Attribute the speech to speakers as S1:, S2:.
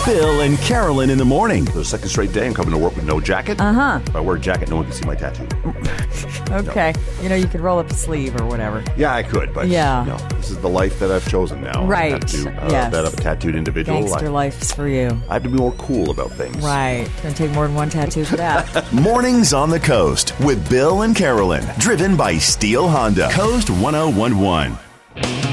S1: Bill and Carolyn in the morning.
S2: The second straight day I'm coming to work with no jacket. If I wear a jacket, no one can see my tattoo.
S3: Okay.
S2: No.
S3: You could roll up the sleeve or whatever.
S2: Yeah, I could, but no, this is the life that I've chosen now.
S3: Right.
S2: I have to,
S3: Yes.
S2: that I'm a tattooed individual.
S3: Gangster life's for you.
S2: I have to be more cool about things.
S3: Right. It's going to take more than one tattoo for that.
S1: Mornings on the Coast with Bill and Carolyn. Driven by Steel Honda. Coast 1011.